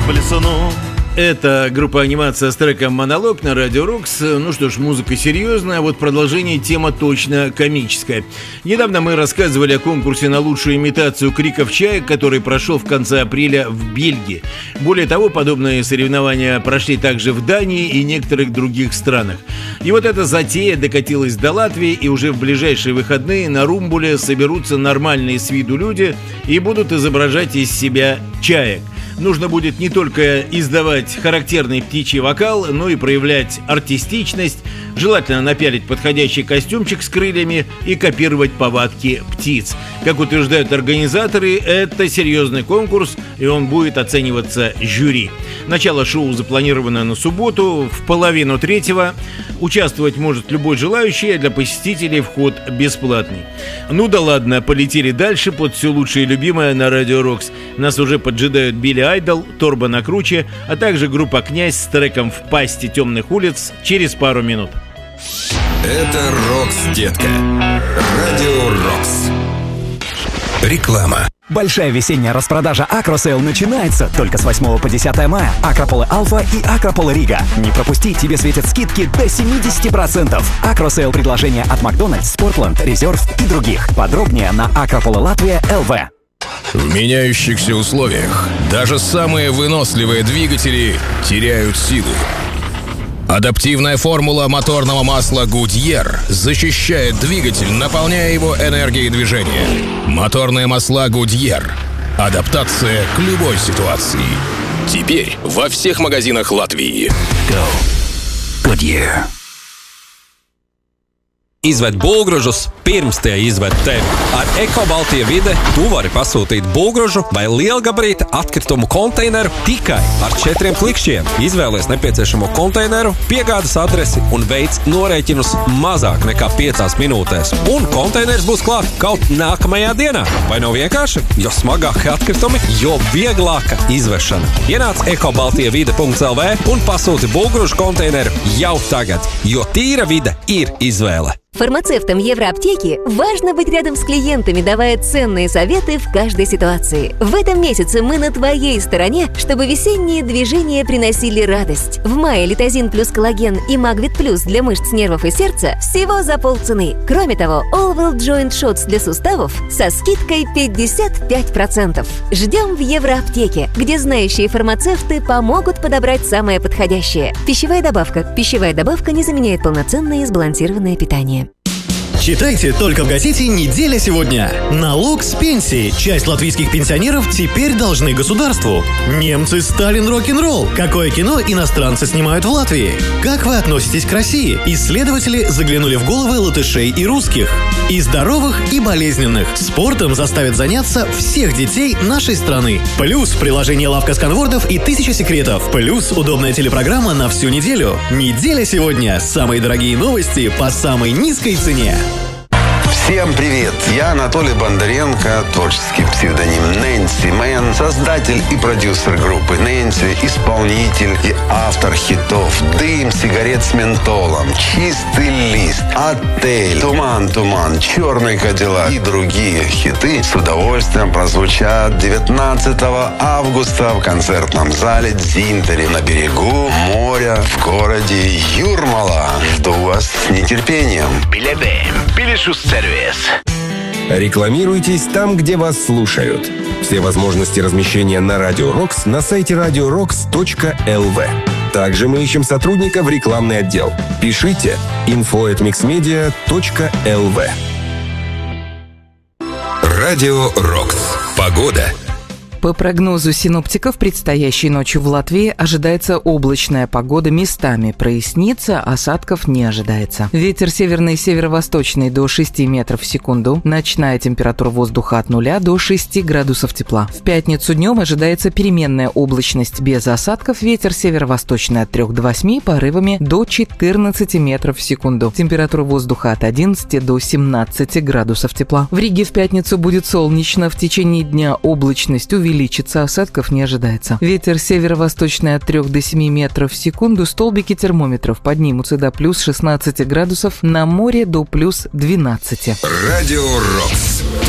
в лесуну. Это группа «Анимация» с треком «Монолог» на Радио Рокс. Ну что ж, музыка серьезная, а вот продолжение тема точно комическая. Недавно мы рассказывали о конкурсе на лучшую имитацию криков чаек, который прошел в конце апреля в Бельгии. Более того, подобные соревнования прошли также в Дании и некоторых других странах. И вот эта затея докатилась до Латвии, и уже в ближайшие выходные на Румбуле соберутся нормальные с виду люди и будут изображать из себя чаек. Нужно будет не только издавать характерный птичий вокал, но и проявлять артистичность, желательно напялить подходящий костюмчик с крыльями и копировать повадки птиц. Как утверждают организаторы, это серьезный конкурс, и он будет оцениваться жюри. Начало шоу запланировано на субботу в 2:30. Участвовать может любой желающий, а для посетителей вход бесплатный. Ну да ладно, полетели дальше под все лучшее и любимое на Радио Рокс. Нас уже поджидают Билли Айдол, Торба на круче, а также группа «Князь» с треком «В пасти темных улиц» через пару минут. Это Рокс, детка. Радио Рокс. Реклама. Большая весенняя распродажа Акросейл начинается только с 8 по 10 мая. Акрополы Алфа и Акрополы Рига. Не пропусти, тебе светят скидки до 70%. Акросейл предложения от Макдональдс, Спортланд, Резерв и других. Подробнее на Акрополы Латвия ЛВ. В меняющихся условиях даже самые выносливые двигатели теряют силу. Адаптивная формула моторного масла Goodyear защищает двигатель, наполняя его энергией движения. Моторные масла Goodyear. Адаптация к любой ситуации. Теперь во всех магазинах Латвии. Go. Goodyear. Izved būvgrūžus pirms tie izved tevi. Ar Eko-Baltija vide tu vari pasūtīt būvgrūžu vai lielgabarīta atkritumu konteineru tikai ar 4 klikšķiem. Izvēlies nepieciešamo konteineru, piegādes adresi un veic norēķinus mazāk nekā 5 minūtēs. Un konteiners būs klāt kaut nākamajā dienā. Vai nav vienkārši? Jo smagāki atkritumi, jo vieglāka izvešana. Ienāc ekobaltijavide.lv un pasūti būvgrūžu konteineru jau tagad, jo tīra vide ir izvēle. Фармацевтам Евроаптеки важно быть рядом с клиентами, давая ценные советы в каждой ситуации. В этом месяце мы на твоей стороне, чтобы весенние движения приносили радость. В мае Литозин плюс коллаген и Магвит плюс для мышц, нервов и сердца всего за полцены. Кроме того, Allwell Joint Shots для суставов со скидкой 55%. Ждем в Евроаптеке, где знающие фармацевты помогут подобрать самое подходящее. Пищевая добавка. Пищевая добавка не заменяет полноценное и сбалансированное питание. Читайте только в газете «Неделя сегодня». Налог с пенсии. Часть латвийских пенсионеров теперь должны государству. Немцы Сталин рок-н-ролл. Какое кино иностранцы снимают в Латвии? Как вы относитесь к России? Исследователи заглянули в головы латышей и русских. И здоровых, и болезненных. Спортом заставят заняться всех детей нашей страны. Плюс приложение «Лавка сканвордов» и 1000 секретов. Плюс удобная телепрограмма на всю неделю. «Неделя сегодня». Самые дорогие новости по самой низкой цене. Всем привет! Я Анатолий Бондаренко, творческий псевдоним Нэнси Мэн, создатель и продюсер группы Нэнси, исполнитель и автор хитов «Дым сигарет с ментолом», «Чистый лист», «Отель», «Туман, туман», «Черный кадиллак» и другие хиты с удовольствием прозвучат 19 августа в концертном зале «Дзинтери» на берегу моря в городе Юрмала. Жду вас с нетерпением. Рекламируйтесь там, где вас слушают. Все возможности размещения на Радио Рокс на сайте radiorocks.lv. Также мы ищем сотрудника в рекламный отдел. Пишите info@mixmedia.lv. Радио Рокс. Погода. По прогнозу синоптиков, предстоящей ночью в Латвии ожидается облачная погода, местами прояснится, осадков не ожидается. Ветер северный и северо-восточный до 6 метров в секунду. Ночная температура воздуха от 0 до 6 градусов тепла. В пятницу днем ожидается переменная облачность без осадков. Ветер северо-восточный от 3 до 8, порывами до 14 метров в секунду. Температура воздуха от 11 до 17 градусов тепла. В Риге в пятницу будет солнечно. В течение дня облачность увеличится, осадков не ожидается. Ветер северо-восточный от 3 до 7 метров в секунду. Столбики термометров поднимутся до плюс 16 градусов, на море до плюс 12. Радио Рокс.